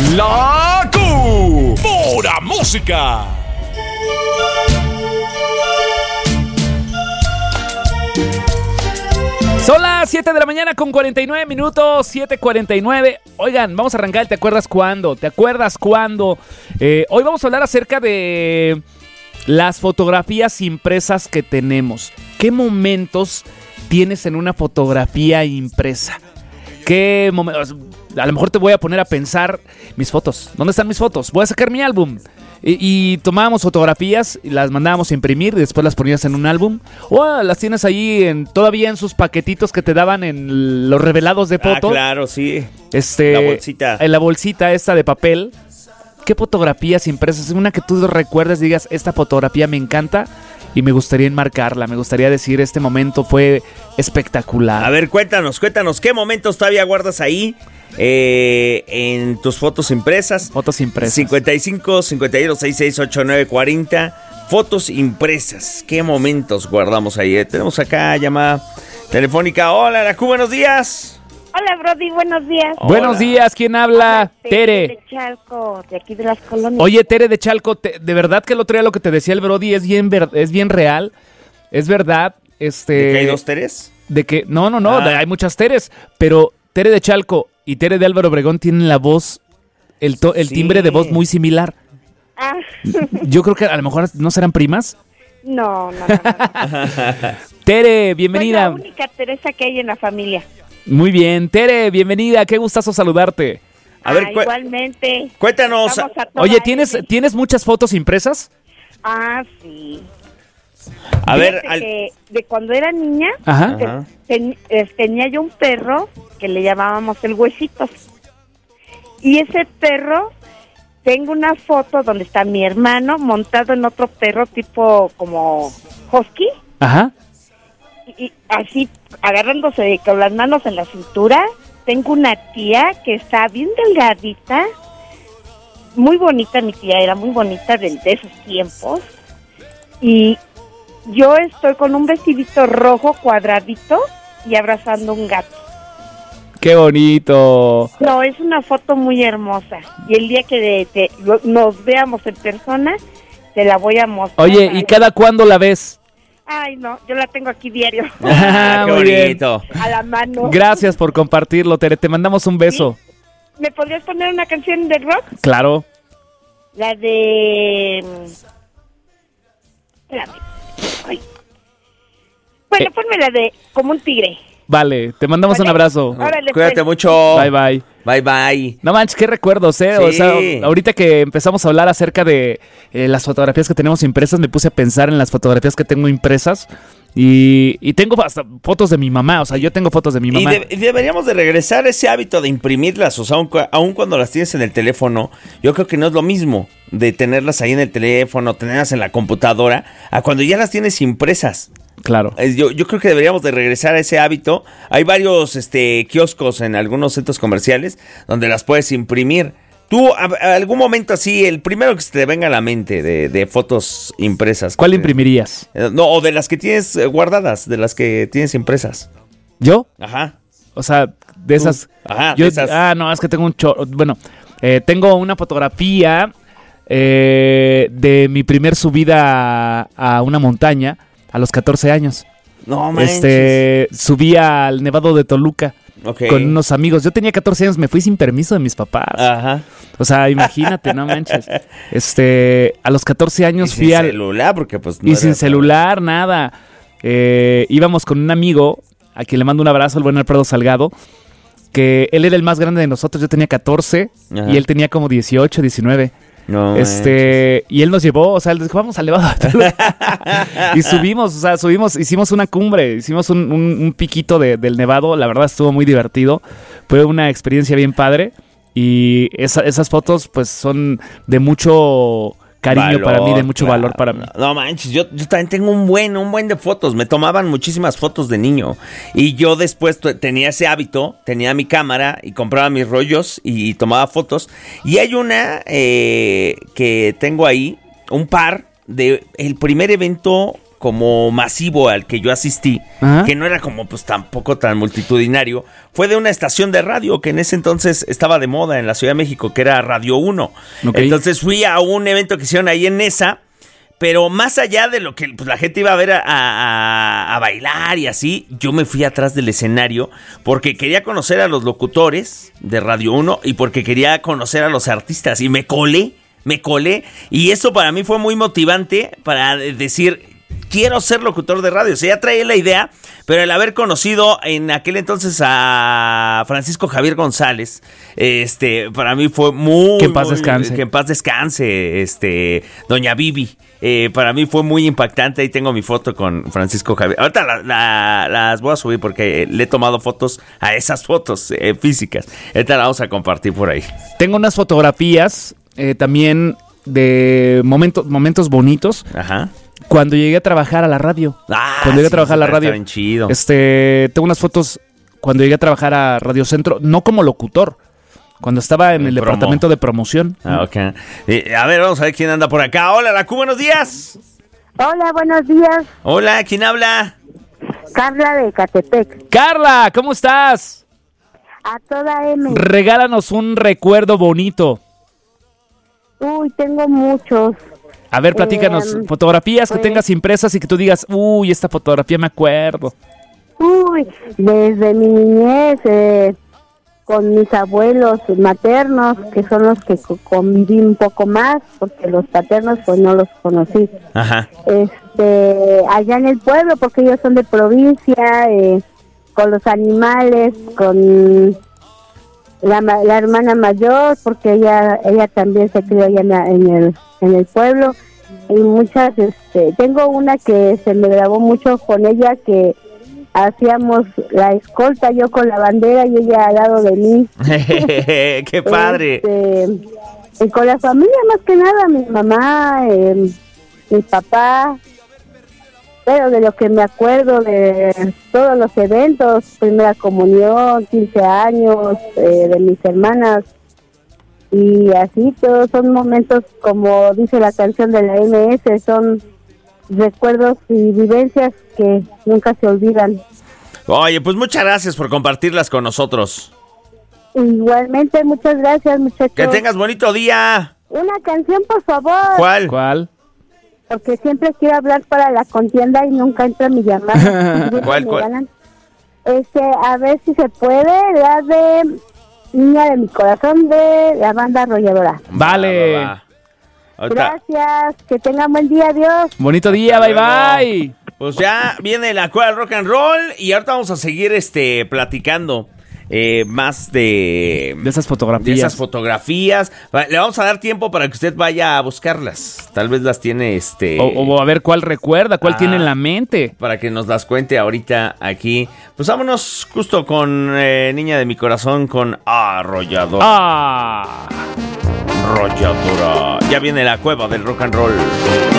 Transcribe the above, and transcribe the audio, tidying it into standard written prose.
La Pura Música. Son las 7 de la mañana con 49 minutos, 7:49. Oigan, vamos a arrancar el ¿Te acuerdas cuándo? ¿Te acuerdas cuándo? Hoy vamos a hablar acerca de las fotografías impresas que tenemos. ¿Qué momentos tienes en una fotografía impresa? ¿Qué momentos? A lo mejor te voy a poner a pensar mis fotos. ¿Dónde están mis fotos? Voy a sacar mi álbum. Y tomábamos fotografías y las mandábamos a imprimir y después las ponías en un álbum. O las tienes ahí todavía en sus paquetitos que te daban en los revelados de fotos. Ah, claro, sí. La bolsita. En la bolsita esta de papel. ¿Qué fotografías impresas? Una que tú recuerdes, digas, esta fotografía me encanta y me gustaría enmarcarla. Me gustaría decir, este momento fue espectacular. A ver, cuéntanos, ¿qué momentos todavía guardas ahí? En tus fotos impresas. Fotos impresas. 55 51 66 89 40. Fotos impresas. ¿Qué momentos guardamos ahí? Tenemos acá llamada telefónica. Hola, Aracu, buenos días. Hola, Brody, buenos días. Hola. Buenos días, ¿quién habla? Hola, Tere. de Chalco, de aquí de las colonias. Oye, Tere de Chalco, de verdad que el otro día lo que te decía el Brody es bien real. Es verdad. ¿De que hay dos Teres? De que, no, hay muchas Teres, pero Tere de Chalco y Tere de Álvaro Obregón tienen la voz, el Sí. timbre de voz muy similar. Ah, Yo creo que a lo mejor no serán primas. no. Tere, Soy bienvenida. la única Teresa que hay en la familia. Muy bien, Tere, bienvenida. Qué gustazo saludarte. A ver, Igualmente. cuéntanos. Vamos a toda Oye, N. ¿tienes muchas fotos impresas? Ah, sí. A ver, Fíjate que de cuando era niña, Ajá. Ajá. tenía yo un perro que le llamábamos el Huesitos. Y ese perro, tengo una foto donde está mi hermano montado en otro perro tipo como husky. Ajá. Y así agarrándose con las manos en la cintura. Tengo una tía que está bien delgadita, muy bonita. Mi tía era muy bonita de esos tiempos, y yo estoy con un vestidito rojo cuadradito y abrazando un gato. Qué bonito. No, es una foto muy hermosa, y el día que nos veamos en persona te la voy a mostrar. Oye, ¿y cada cuándo la ves? Ay, no, yo la tengo aquí diario. Ah, qué Muy bien. bonito. A la mano. Gracias por compartirlo, Tere. Te mandamos un beso. ¿Me podrías poner una canción de rock? Claro. La de... Espérame. Ay. Bueno, ponme la de Como un tigre. Vale, te mandamos Vale. un abrazo. Órale, Cuídate pues. mucho. Bye, bye. Bye, bye. No manches, qué recuerdos, ¿eh? Sí. O sea, ahorita que empezamos a hablar acerca de las fotografías que tenemos impresas, me puse a pensar en las fotografías que tengo impresas y tengo hasta fotos de mi mamá. O sea, yo tengo fotos de mi mamá. Y deberíamos de regresar a ese hábito de imprimirlas, o sea, aun cuando las tienes en el teléfono. Yo creo que no es lo mismo de tenerlas ahí en el teléfono, tenerlas en la computadora, a cuando ya las tienes impresas. Claro. Yo creo que deberíamos de regresar a ese hábito. Hay varios kioscos en algunos centros comerciales donde las puedes imprimir. Tú, a algún momento así, el primero que se te venga a la mente de fotos impresas. ¿Cuál imprimirías? No, o de las que tienes guardadas, de las que tienes impresas. ¿Yo? Ajá. O sea, de esas. Ajá, Yo, de esas. no, es que tengo un chorro. Bueno, tengo una fotografía de mi primer subida a una montaña a los 14 años. No manches. Subí al Nevado de Toluca Ok. con unos amigos. Yo tenía 14 años, me fui sin permiso de mis papás. Ajá. O sea, imagínate, no manches. A los 14 Y años sin fui al... celular, porque pues Y sin celular, nada. Íbamos con un amigo, a quien le mando un abrazo, el buen Alfredo Salgado, que él era el más grande de nosotros. Yo tenía 14 Ajá. y él tenía como 18, 19. No, Y él nos llevó, o sea, él dijo, vamos al Nevado. Y subimos, hicimos una cumbre, hicimos un piquito del Nevado. La verdad estuvo muy divertido. Fue una experiencia bien padre. Y esas fotos pues son de mucho cariño para mí, de mucho valor para mí. No manches, yo también tengo un buen de fotos. Me tomaban muchísimas fotos de niño. Y yo después tenía ese hábito, tenía mi cámara y compraba mis rollos y tomaba fotos. Y hay una que tengo ahí, un par de el primer evento como masivo al que yo asistí, Ajá. que no era como pues tampoco tan multitudinario, fue de una estación de radio que en ese entonces estaba de moda en la Ciudad de México, que era Radio 1. Ok. Entonces fui a un evento que hicieron ahí en Nesa, pero más allá de lo que pues, la gente iba a ver a bailar y así, yo me fui atrás del escenario porque quería conocer a los locutores de Radio 1 y porque quería conocer a los artistas y me colé y eso para mí fue muy motivante para decir, quiero ser locutor de radio. O sea, ya traía la idea, pero el haber conocido en aquel entonces a Francisco Javier González, para mí fue muy... Que en paz descanse. Que en paz descanse, doña Vivi. Para mí fue muy impactante. Ahí tengo mi foto con Francisco Javier. Ahorita las voy a subir porque le he tomado fotos a esas fotos físicas. Ahorita las vamos a compartir por ahí. Tengo unas fotografías también de momentos bonitos. Ajá. Cuando llegué a trabajar a la radio. Cuando llegué a trabajar a la radio. Está bien chido. Tengo unas fotos cuando llegué a trabajar a Radio Centro, no como locutor, cuando estaba en el departamento de promoción. Ok. A ver, vamos a ver quién anda por acá. Hola, Lacu, buenos días. Hola, buenos días. Hola, ¿quién habla? Carla de Catepec. Carla, ¿cómo estás? A toda M. Regálanos un recuerdo bonito. Uy, tengo muchos. A ver, platícanos, fotografías que pues, tengas impresas y que tú digas, uy, esta fotografía me acuerdo. Uy, desde mi niñez, con mis abuelos maternos, que son los que conviví un poco más, porque los paternos pues no los conocí. Ajá. Allá en el pueblo, porque ellos son de provincia, con los animales, con la hermana mayor, porque ella también se crió allá en el pueblo, y muchas, tengo una que se me grabó mucho con ella, que hacíamos la escolta, yo con la bandera y ella al lado de mí. ¡Qué padre! Y con la familia más que nada, mi mamá, mi papá, pero de lo que me acuerdo de todos los eventos, primera comunión, 15 años, de mis hermanas, y así todos son momentos, como dice la canción de la MS, son recuerdos y vivencias que nunca se olvidan. Oye, pues muchas gracias por compartirlas con nosotros. Igualmente, muchas gracias, muchachos. Que tengas bonito día. Una canción, por favor. ¿Cuál? Porque siempre quiero hablar para la contienda y nunca entra mi llamada. ¿Cuál? A ver si se puede, la de Niña de mi corazón, de la banda Arrolladora. Vale. Va. Ahorita, Gracias, que tengan buen día, adiós. Bonito día, bye bye. pues ya viene la Cueva del Rock and Roll y ahorita vamos a seguir platicando más de esas fotografías. De esas fotografías. Le vamos a dar tiempo para que usted vaya a buscarlas. Tal vez las tiene o a ver cuál recuerda, cuál tiene en la mente. para que nos las cuente ahorita aquí. Pues vámonos justo con Niña de mi corazón, con Arrolladora. Arrolladora. Ya viene la Cueva del Rock and Roll.